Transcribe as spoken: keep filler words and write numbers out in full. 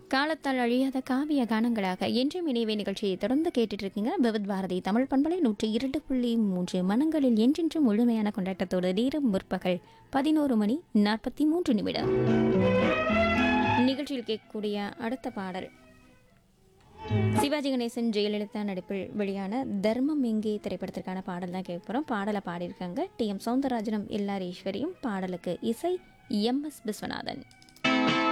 காலத்தால் அழியாத காவிய கானங்களாக என்றும் இணைவே நிகழ்ச்சியை தொடர்ந்து கேட்டுட்டு இருக்கீங்க. விவித் பாரதி தமிழ் பண்பலை நூற்றி இரண்டு புள்ளி மூன்று மனங்களில் என்றென்றும் முழுமையான கொண்டாட்டத்தோடு நேரம் முற்பகல் பதினோரு மணி நாற்பத்தி மூன்று நிமிடம். நிகழ்ச்சியில் கேட்கக்கூடிய அடுத்த பாடல் சிவாஜி கணேசன் ஜெயலலிதா நடிப்பில் வெளியான தர்மம் எங்கே திரைப்படத்திற்கான பாடல் தான் கேட்க போகிறோம். பாடலை பாடியிருக்காங்க டி எம் சௌந்தரராஜனும் எல் ஆர் ஈஸ்வரியும். பாடலுக்கு இசை எம் எஸ் விஸ்வநாதன்.